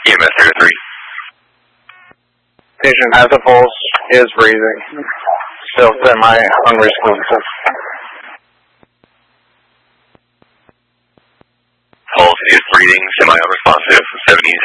EMS 03. Patient has a pulse, is breathing. Still semi-unresponsive. Pulse is breathing, semi-unresponsive, 70